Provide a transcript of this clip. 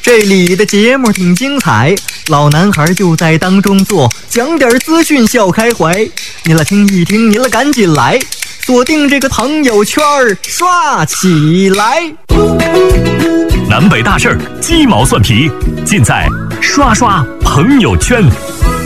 这里的节目挺精彩，老男孩就在当中坐，讲点资讯笑开怀。你来听一听，你来赶紧来，锁定这个朋友圈刷起来。 南北大事儿，鸡毛蒜皮，尽在刷刷朋友圈。